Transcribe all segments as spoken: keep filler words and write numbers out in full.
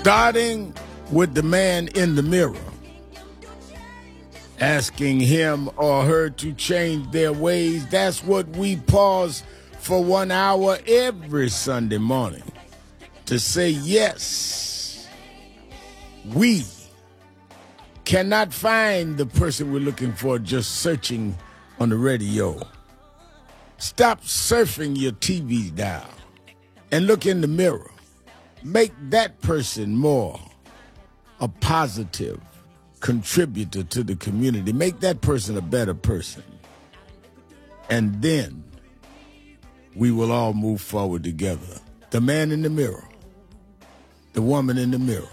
Starting with the man in the mirror, asking him or her to change their ways. That's what we pause for one hour every Sunday morning to say yes. We cannot find the person we're looking for just searching on the radio. Stop surfing your T V dial and look in the mirror. Make that person more a positive contributor to the community. Make that person a better person. And then we will all move forward together. The man in the mirror, the woman in the mirror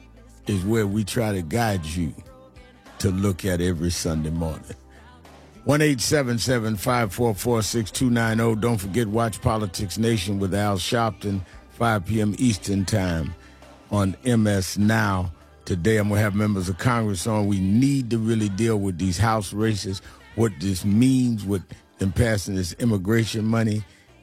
is where we try to guide you to look at every Sunday morning. one eight seven seven, five four four, six two nine zero. Don't forget, watch Politics Nation with Al Sharpton, five p.m. Eastern Time on M S Now. Today I'm going to have members of Congress on. We need to really deal with these House races, what this means with them passing this immigration money,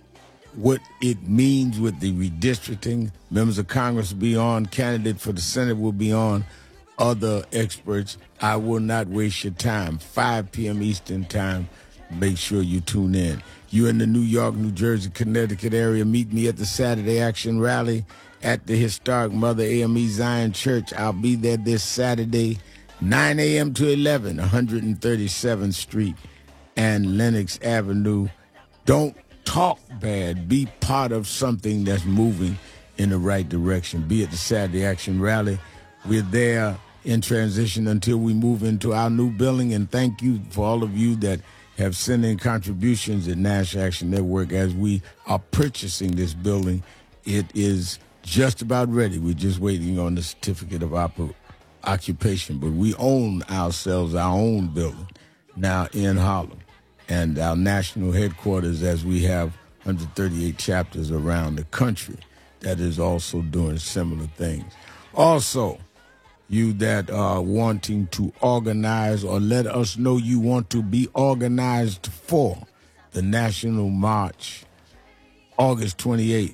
what it means with the redistricting. Members of Congress will be on. Candidate for the Senate will be on. Other experts. I will not waste your time. five p.m. Eastern Time. Make sure you tune in. You in the New York, New Jersey, Connecticut area, meet me at the Saturday Action Rally at the historic Mother A M E Zion Church. I'll be there this Saturday, nine a.m. to eleven, one thirty-seventh Street and Lenox Avenue. Don't talk bad. Be part of something that's moving in the right direction. Be at the Saturday Action Rally. We're there in transition until we move into our new building. And thank you for all of you that have sent in contributions at National Action Network as we are purchasing this building. It is just about ready. We're just waiting on the certificate of oper- occupation. But we own ourselves, our own building now in Harlem. And our national headquarters, as we have one hundred thirty-eight chapters around the country, that is also doing similar things. Also, you that are wanting to organize or let us know you want to be organized for the National March, August twenty-eighth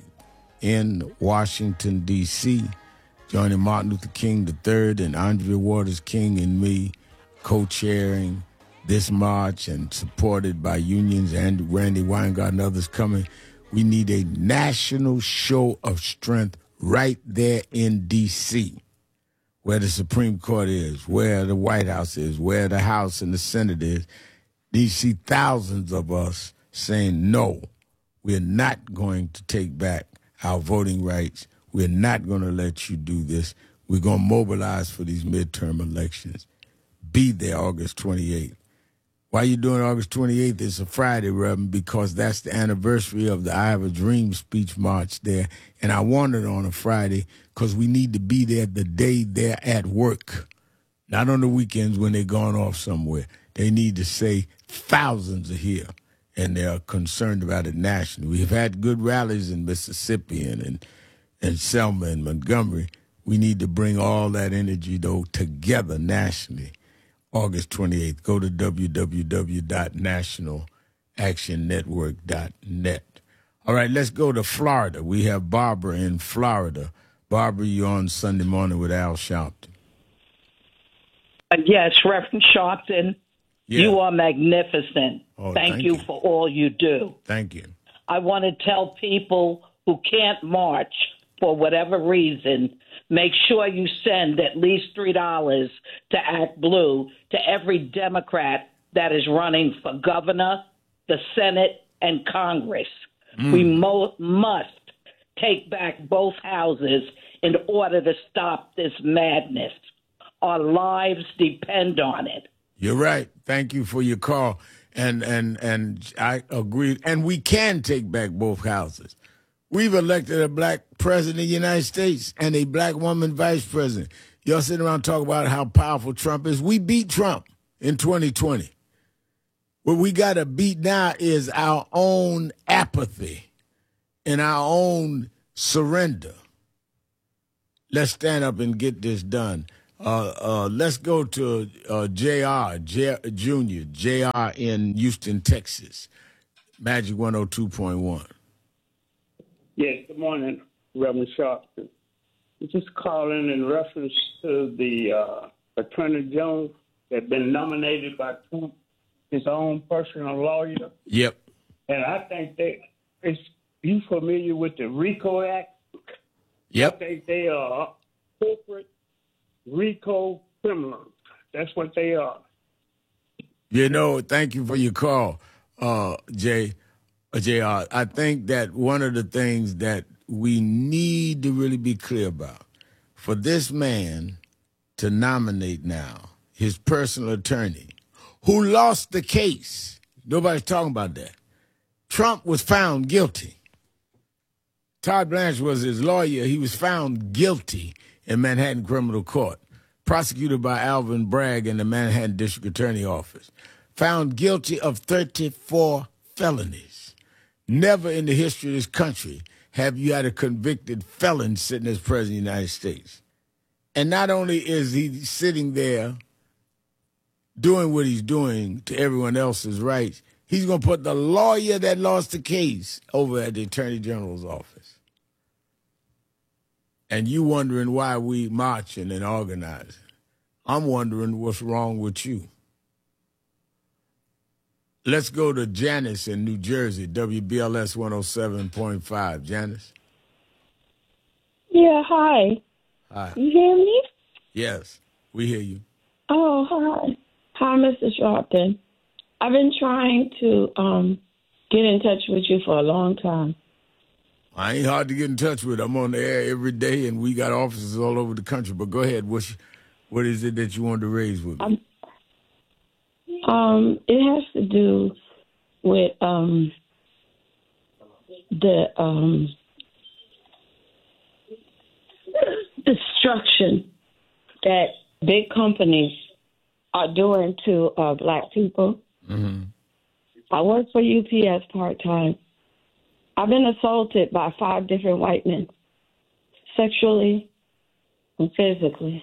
in Washington, D C, joining Martin Luther King the third and Andrea Waters King and me co-chairing this march and supported by unions and Randy Weingart and others coming. We need a national show of strength right there in D C, where the Supreme Court is, where the White House is, where the House and the Senate is. You see thousands of us saying, no, we're not going to take back our voting rights. We're not going to let you do this. We're going to mobilize for these midterm elections. Be there August twenty-eighth. Why are you doing August twenty-eighth? It's a Friday, Reverend, because that's the anniversary of the I Have a Dream speech march there. And I want it on a Friday because we need to be there the day they're at work, not on the weekends when they're gone off somewhere. They need to say thousands are here, and they're concerned about it nationally. We've had good rallies in Mississippi and, and, and Selma and Montgomery. We need to bring all that energy, though, together nationally. August twenty-eighth, go to w w w dot national action network dot net. All right, let's go to Florida. We have Barbara in Florida. Barbara, you're on Sunday morning with Al Sharpton. Uh, yes, Reverend Sharpton, yeah. You are magnificent. Oh, thank, thank you, you for all you do. Thank you. I want to tell people who can't march for whatever reason, make sure you send at least three dollars to Act Blue to every Democrat that is running for governor, the Senate, and Congress. Mm. We mo- must take back both houses in order to stop this madness. Our lives depend on it. You're right. Thank you for your call. And and and I agree. And we can take back both houses. We've elected a black president of the United States and a black woman vice president. Y'all sitting around talking about how powerful Trump is. We beat Trump in twenty twenty. What we got to beat now is our own apathy and our own surrender. Let's stand up and get this done. Uh, uh, let's go to uh, J R, J- Junior, J R in Houston, Texas. Magic one oh two point one. Yes, good morning, Reverend Sharpton. This just calling in reference to the uh, Attorney General that's been nominated by Trump, his own personal lawyer. Yep. And I think they, is you familiar with the RICO Act? Yep. I think they are corporate RICO criminals. That's what they are. You know, thank you for your call, uh, Jay. Uh, J R. I think that one of the things that we need to really be clear about, for this man to nominate now his personal attorney, who lost the case. Nobody's talking about that. Trump was found guilty. Todd Blanche was his lawyer. He was found guilty in Manhattan Criminal Court, prosecuted by Alvin Bragg in the Manhattan District Attorney Office, found guilty of thirty-four felonies. Never in the history of this country have you had a convicted felon sitting as president of the United States. And not only is he sitting there doing what he's doing to everyone else's rights, he's going to put the lawyer that lost the case over at the Attorney General's office. And you wondering why we marching and organizing. I'm wondering what's wrong with you. Let's go to Janice in New Jersey, W B L S one oh seven point five. Janice? Yeah, hi. Hi. You hear me? Yes, we hear you. Oh, hi. Hi, Mister Sharpton. I've been trying to um, get in touch with you for a long time. I ain't hard to get in touch with. I'm on the air every day, and we got offices all over the country. But go ahead. What's, what is it that you wanted to raise with me? Um, um, it has to do with um, the um, destruction that big companies are doing to uh, black people. Mm-hmm. I work for U P S part-time. I've been assaulted by five different white men, sexually and physically.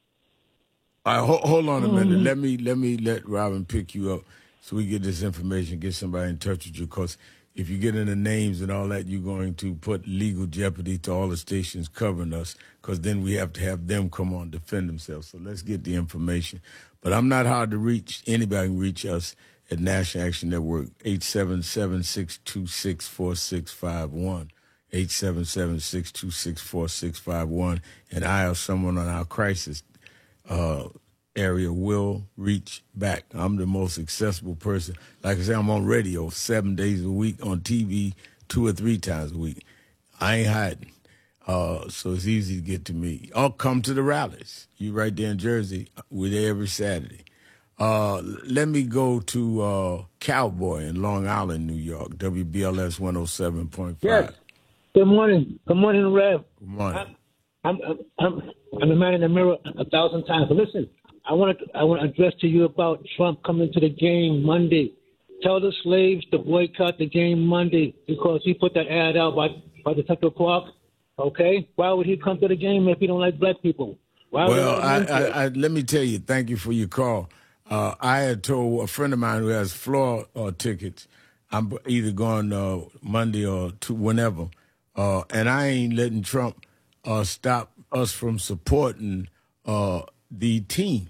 All right, hold, hold on a minute. Um, let me let me let Robin pick you up so we get this information, get somebody in touch with you. Because if you get into names and all that, you're going to put legal jeopardy to all the stations covering us. Because then we have to have them come on defend themselves. So let's get the information. But I'm not hard to reach. Anybody can reach us at National Action Network, eight seven seven, six two six, four six five one, eight seven seven, six two six, four six five one, and I or someone on our crisis uh, area will reach back. I'm the most accessible person. Like I say, I'm on radio seven days a week, on T V two or three times a week. I ain't hiding. Uh, so it's easy to get to me. I'll come to the rallies. You right there in Jersey. We're there every Saturday. Uh, let me go to uh, Cowboy in Long Island, New York, W B L S one oh seven point five. Yes. Good morning. Good morning, Rev. Good morning. I'm, I'm, I'm, I'm the man in the mirror a thousand times. But listen, I want to I want to address to you about Trump coming to the game Monday. Tell the slaves to boycott the game Monday because he put that ad out by, by Detective Clark. Okay? Why would he come to the game if he don't like black people? Why well, I, I, I, let me tell you, thank you for your call. Uh, I had told a friend of mine who has floor uh, tickets, I'm either going uh, Monday or to whenever, uh, and I ain't letting Trump uh, stop us from supporting uh, the team.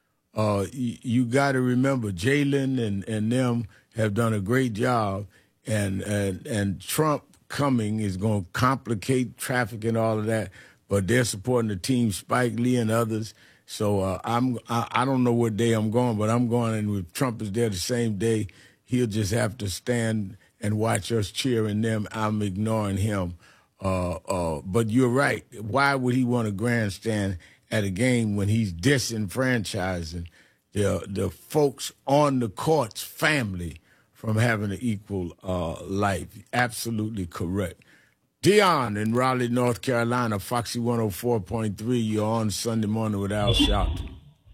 Uh, y- you got to remember, Jalen and, and them have done a great job, and and, and Trump coming is going to complicate traffic and all of that, but they're supporting the team, Spike Lee and others. So uh, I'm I, I don't know what day I'm going, but I'm going, and if Trump is there the same day, he'll just have to stand and watch us cheering them. I'm ignoring him. Uh, uh, but you're right. Why would he want to grandstand at a game when he's disenfranchising the the folks on the court's family from having an equal uh, life? Absolutely correct. Dion in Raleigh, North Carolina, Foxy one oh four point three. You're on Sunday morning with Al Sharpton.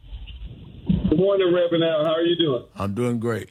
Good morning, Reverend Al. How are you doing? I'm doing great.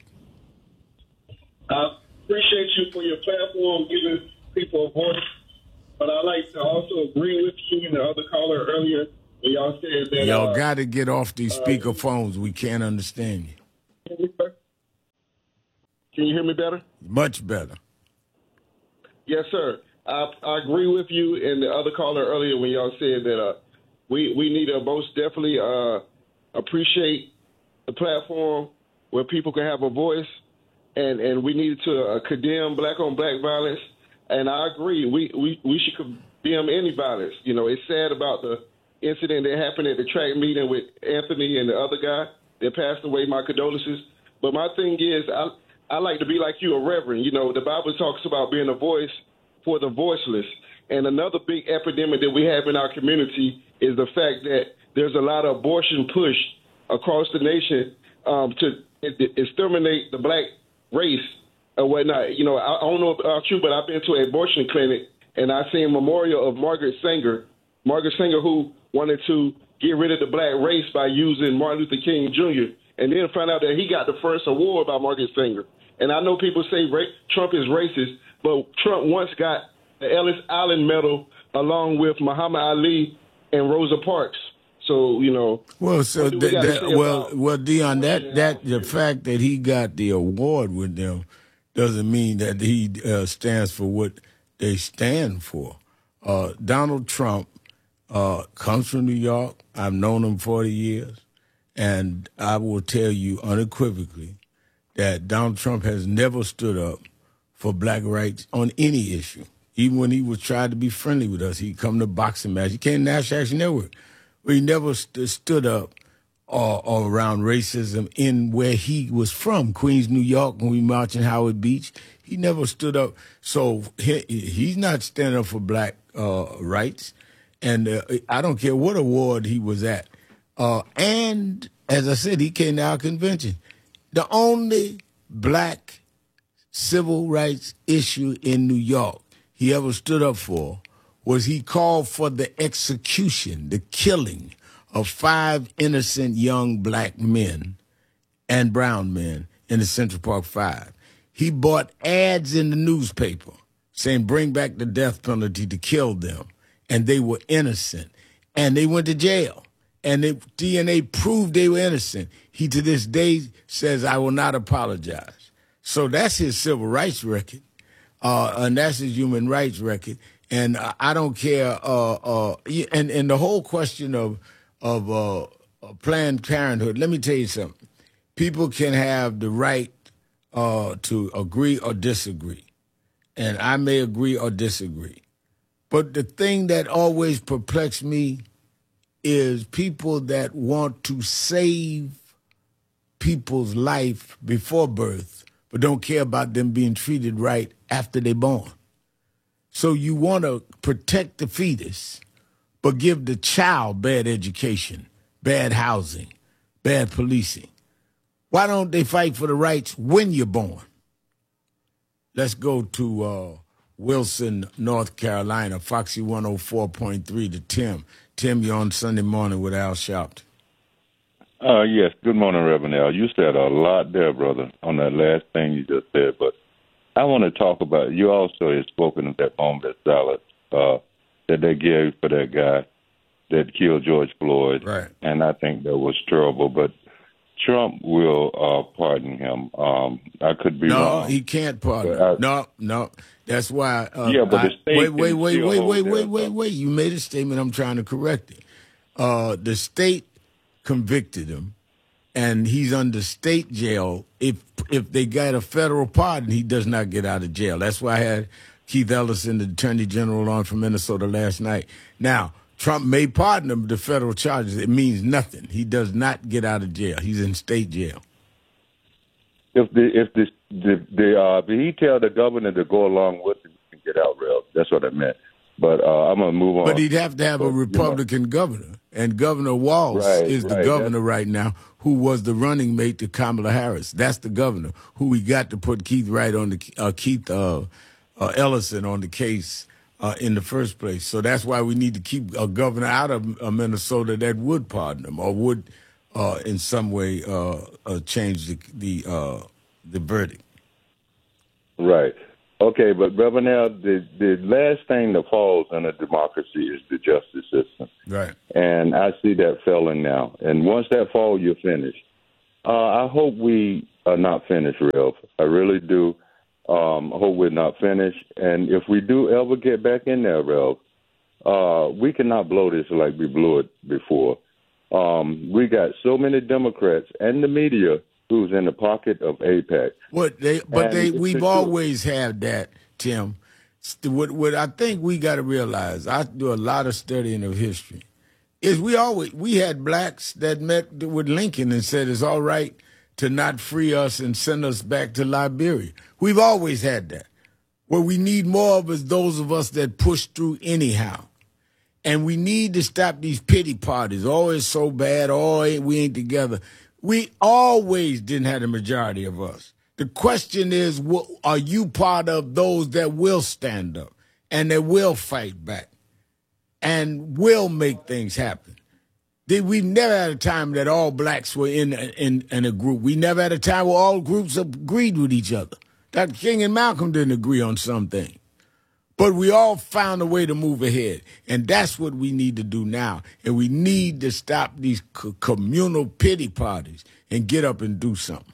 I appreciate you for your platform, giving people a voice. But I like to also agree with you and the other caller earlier when y'all said that. Y'all uh, got to get off these speaker phones. We can't understand you. Can you hear me better? Much better. Yes, sir. I, I agree with you and the other caller earlier when y'all said that uh, we, we need to most definitely uh, appreciate the platform where people can have a voice, and, and we need to uh, condemn black-on-black violence. And I agree, we, we, we should condemn any violence. You know, it's sad about the incident that happened at the track meeting with Anthony and the other guy that passed away. My condolences. But my thing is, I, I like to be like you, a reverend. You know, the Bible talks about being a voice for the voiceless. And another big epidemic that we have in our community is the fact that there's a lot of abortion push across the nation um, to exterminate the black race or whatnot. You know, I, I don't know about you, but I've been to an abortion clinic, and I seen a memorial of Margaret Sanger, Margaret Sanger, who wanted to get rid of the black race by using Martin Luther King Junior, and then found out that he got the first award by Margaret Sanger. And I know people say ra- Trump is racist, but Trump once got the Ellis Island Medal along with Muhammad Ali and Rosa Parks. So, you know. Well, so that, that, well, well, Dion, that that the fact that he got the award with them doesn't mean that he uh, stands for what they stand for. Uh, Donald Trump uh, comes from New York. I've known him forty years, and I will tell you unequivocally that Donald Trump has never stood up for black rights on any issue. Even when he was trying to be friendly with us, he'd come to boxing match. He came to National Action Network. But he never st- stood up uh, around racism in where he was from, Queens, New York, when we marched in Howard Beach. He never stood up. So he, he's not standing up for black uh, rights. And uh, I don't care what award he was at. Uh, and, as I said, he came to our convention. The only black civil rights issue in New York he ever stood up for was he called for the execution, the killing of five innocent young black men and brown men in the Central Park Five. He bought ads in the newspaper saying bring back the death penalty to kill them, and they were innocent. And they went to jail, and the D N A proved they were innocent. He, to this day, says, I will not apologize. So that's his civil rights record, uh, and that's his human rights record. And I don't care. Uh, uh, and and the whole question of of uh, Planned Parenthood. Let me tell you something. People can have the right uh, to agree or disagree, and I may agree or disagree. But the thing that always perplexes me is people that want to save people's life before birth, but don't care about them being treated right after they're born. So you want to protect the fetus, but give the child bad education, bad housing, bad policing. Why don't they fight for the rights when you're born? Let's go to uh, Wilson, North Carolina, Foxy one oh four point three to Tim. Tim, you're on Sunday Morning with Al Sharpton. Uh, yes, good morning, Reverend Al. You said a lot there, brother, on that last thing you just said, but I want to talk about, you also had spoken of that moment of silence uh, that they gave for that guy that killed George Floyd. Right. And I think that was terrible. But Trump will uh, pardon him. Um, I could be no, wrong. No, he can't pardon. I, no, no. That's why. Uh, yeah, but I, the state wait, wait, wait, wait, wait, wait, there, wait, wait. You made a statement. I'm trying to correct it. Uh, the state convicted him, and he's under state jail. If if they got a federal pardon, he does not get out of jail. That's why I had Keith Ellison, the Attorney General, on from Minnesota last night. Now, Trump may pardon him the federal charges. It means nothing. He does not get out of jail. He's in state jail. If the if the the, the uh, if he tell the governor to go along with him, he can get out, real. That's what I meant. But uh, I'm gonna move on. But he'd have to have but, a Republican you know. governor, and Governor Walz right, is the right, governor right now, who was the running mate to Kamala Harris. That's the governor who we got to put Keith Wright on the uh, Keith uh, uh, Ellison on the case uh, in the first place. So that's why we need to keep a governor out of uh, Minnesota that would pardon him or would uh, in some way uh, uh, change the the, uh, the verdict. Right. Okay, but Reverend, now the the last thing that falls in a democracy is the justice system. Right. And I see that failing now. And once that falls, you're finished. Uh, I hope we are not finished, Rev. I really do. Um, I hope we're not finished. And if we do ever get back in there, Rev, uh, we cannot blow this like we blew it before. Um, we got so many Democrats and the media who's in the pocket of AIPAC. What they, but And they, it's we've the always had that, Tim. What, what I think we got to realize, I do a lot of studying of history, is we always we had blacks that met with Lincoln and said it's all right to not free us and send us back to Liberia. We've always had that. What we need more of is those of us that push through anyhow. And we need to stop these pity parties. Oh, it's so bad. Oh, we ain't together. We always didn't have the majority of us. The question is, are you part of those that will stand up and that will fight back and will make things happen? We never had a time that all blacks were in, in, in a group. We never had a time where all groups agreed with each other. Doctor King and Malcolm didn't agree on something. But we all found a way to move ahead, and that's what we need to do now. And we need to stop these co- communal pity parties and get up and do something.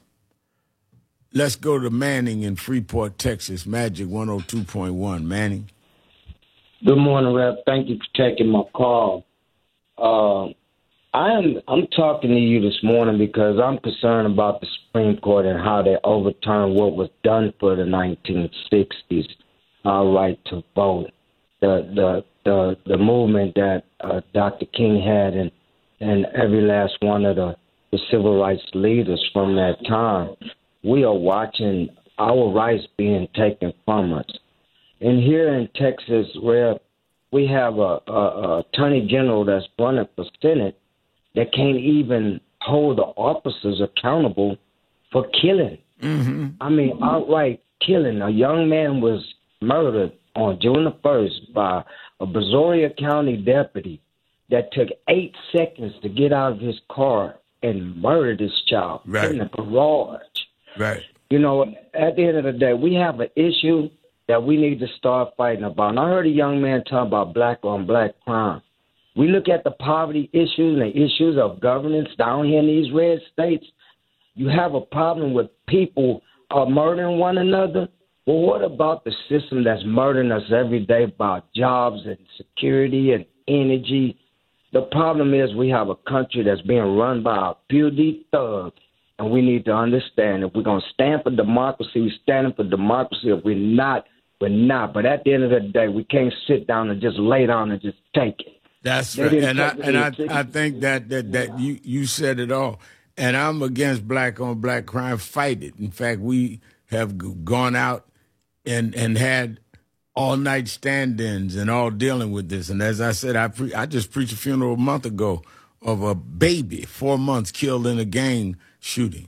Let's go to Manning in Freeport, Texas. Magic one oh two point one. Manning. Good morning, Rep. Thank you for taking my call. Uh, I'm I'm talking to you this morning because I'm concerned about the Supreme Court and how they overturned what was done for the nineteen sixties. Our right to vote, the the the, the movement that uh, Doctor King had, and and every last one of the, the civil rights leaders from that time. We are watching our rights being taken from us. And here in Texas, where we have a, a, a attorney general that's running for Senate that can't even hold the officers accountable for killing. Mm-hmm. I mean, outright killing. A young man was murdered on June the first by a Brazoria County deputy that took eight seconds to get out of his car and murdered this child right. in the garage. Right. You know, at the end of the day, we have an issue that we need to start fighting about. And I heard a young man talk about black on black crime. We look at the poverty issues and the issues of governance down here in these red states. You have a problem with people uh, murdering one another. Well, what about the system that's murdering us every day about jobs and security and energy? The problem is we have a country that's being run by a few deep thugs, and we need to understand if we're going to stand for democracy, we're standing for democracy. If we're not, we're not. But at the end of the day, we can't sit down and just lay down and just take it. That's right. And I and I, I think that, that, that you, you said it all. And I'm against black on black crime. Fight it. In fact, we have gone out and and had all-night stand-ins and all dealing with this. And as I said, I pre- I just preached a funeral a month ago of a baby, four months, killed in a gang shooting.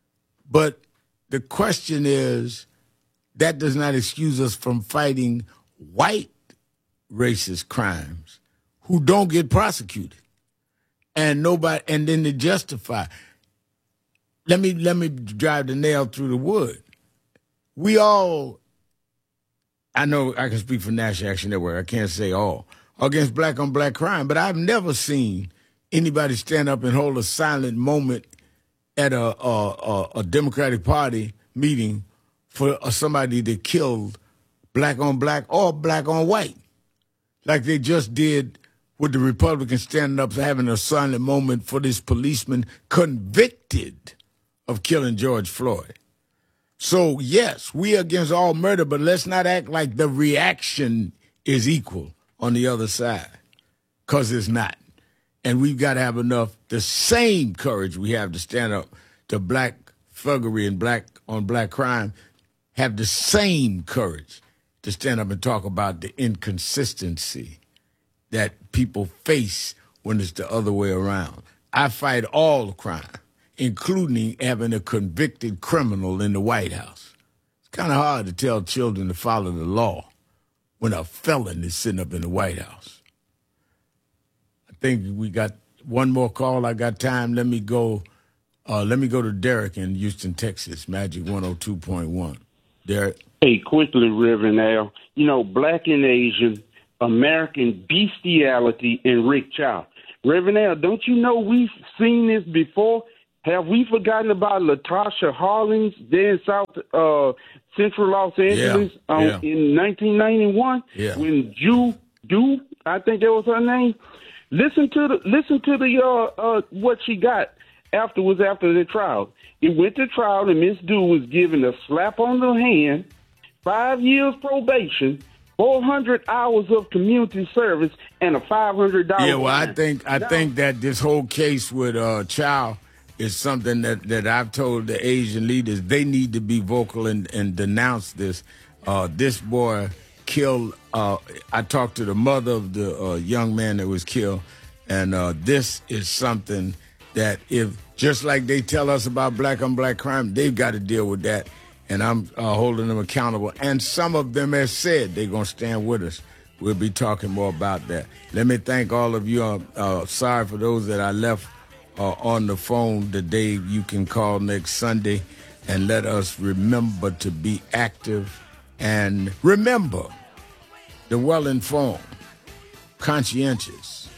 But the question is, that does not excuse us from fighting white racist crimes who don't get prosecuted. And nobody, and then to justify. Let me let me drive the nail through the wood. We all, I know I can speak for National Action Network, I can't say all, against black on black crime, but I've never seen anybody stand up and hold a silent moment at a a, a, a Democratic Party meeting for somebody that killed black on black or black on white, like they just did with the Republicans standing up having a silent moment for this policeman convicted of killing George Floyd. So, yes, we are against all murder, but let's not act like the reaction is equal on the other side, because it's not. And we've got to have enough, the same courage we have to stand up to black thuggery and black on black crime, have the same courage to stand up and talk about the inconsistency that people face when it's the other way around. I fight all crime, including having a convicted criminal in the White House. It's kind of hard to tell children to follow the law when a felon is sitting up in the White House. I think we got one more call. I got time. Let me go. Uh, let me go to Derek in Houston, Texas. Magic one oh two point one. Derek. Hey, quickly, Reverend Al. You know, black and Asian, American bestiality, and Rick Child. Reverend Al, don't you know we've seen this before? Have we forgotten about Latasha Hollins there in South uh, Central Los Angeles Yeah, um, yeah. in nineteen ninety-one Yeah. when Ju Du, I think that was her name. Listen to the listen to the uh, uh, what she got afterwards after the trial. It went to trial and Miss Du was given a slap on the hand, five years probation, four hundred hours of community service, and a five hundred dollars Yeah, well, I fine. think I Now- think that this whole case with uh, Chow is something that, that I've told the Asian leaders they need to be vocal and, and denounce this. Uh, this boy killed. Uh, I talked to the mother of the uh, young man that was killed, and uh, this is something that if just like they tell us about black on black crime, they've got to deal with that. And I'm uh, holding them accountable. And some of them have said they're going to stand with us. We'll be talking more about that. Let me thank all of you. Uh, uh, sorry for those that I left uh, on the phone today. You can call next Sunday and let us remember to be active and remember the well-informed, conscientious,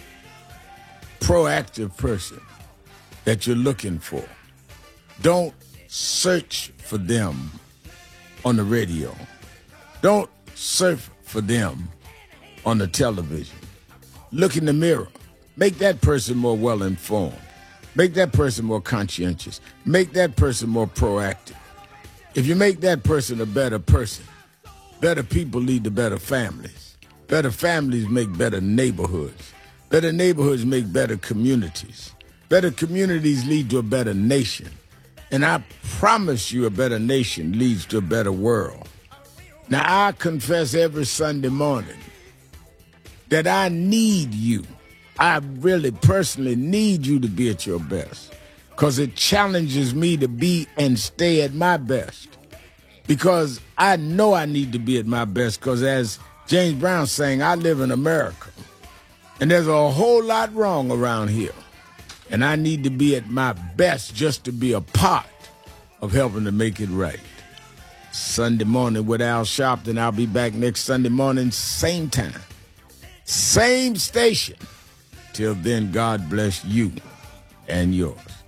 proactive person that you're looking for. Don't search for them on the radio. Don't surf for them on the television. Look in the mirror. Make that person more well-informed. Make that person more conscientious. Make that person more proactive. If you make that person a better person, better people lead to better families. Better families make better neighborhoods. Better neighborhoods make better communities. Better communities lead to a better nation. And I promise you a better nation leads to a better world. Now, I confess every Sunday morning that I need you. I really personally need you to be at your best because it challenges me to be and stay at my best because I know I need to be at my best because as James Brown sang, I live in America and there's a whole lot wrong around here. And I need to be at my best just to be a part of helping to make it right. Sunday morning with Al Sharpton. I'll be back next Sunday morning, same time, same station. Till then, God bless you and yours.